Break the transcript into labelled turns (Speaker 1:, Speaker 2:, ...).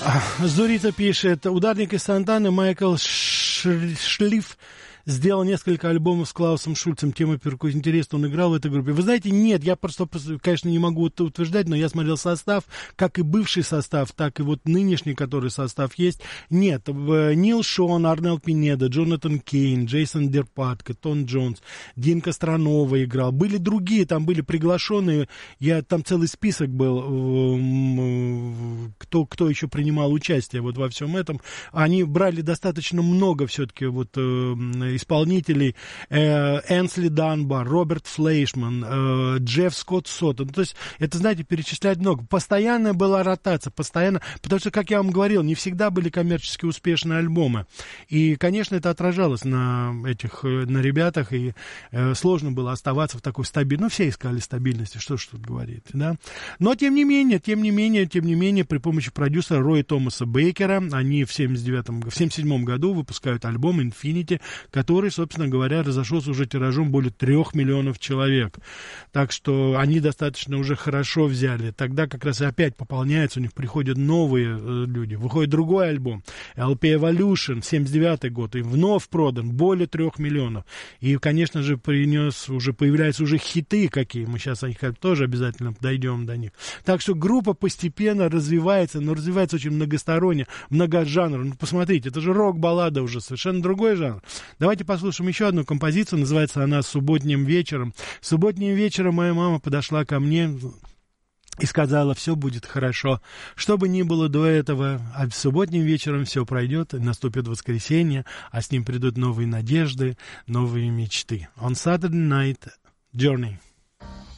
Speaker 1: Зурита пишет, ударник из Сантаны Майкл Шлиф сделал несколько альбомов с Клаусом Шульцем. Тема перкуссии интересна, он играл в этой группе. Вы знаете, нет, я просто, конечно, не могу утверждать, но я смотрел состав, как и бывший состав, так и вот нынешний, который состав есть. Нет, Нил Шон, Арнелл Пинеда, Джонатан Кейн, Джейсон Дерпатко, Тон Джонс, Дин Костронова играл. Были другие, там были приглашенные, там целый список был, кто еще принимал участие вот во всем этом. Они брали достаточно много все-таки вот исполнителей, Энсли Данбар, Роберт Флейшман, Джефф Скотт Соттон. То есть, это, знаете, перечислять много. Постоянная была ротация, постоянно, потому что, как я вам говорил, не всегда были коммерчески успешные альбомы. И, конечно, это отражалось на ребятах, и сложно было оставаться в такой стабильности. Ну, все искали стабильности, что ж тут говорить, да. Но, тем не менее, при помощи продюсера Роя Томаса Бейкера, они в 1977 году выпускают альбом Infinity, который, собственно говоря, разошелся уже тиражом более 3 миллионов человек. Так что они достаточно уже хорошо взяли. Тогда как раз и опять пополняется, у них приходят новые люди. Выходит другой альбом, LP Evolution, 79 год, и вновь продан более 3 миллионов. И, конечно же, появляются уже хиты какие. Мы сейчас о них тоже обязательно дойдем до них. Так что группа постепенно развивается, но развивается очень многосторонне, многожанрово. Ну, посмотрите, это же рок-баллада уже, совершенно другой жанр. Давайте послушаем еще одну композицию, называется она «Субботним вечером». Субботним вечером моя мама подошла ко мне и сказала, все будет хорошо. Что бы ни было до этого, а субботним вечером все пройдет, наступит воскресенье, а с ним придут новые надежды, новые мечты. On Saturday Night Journey.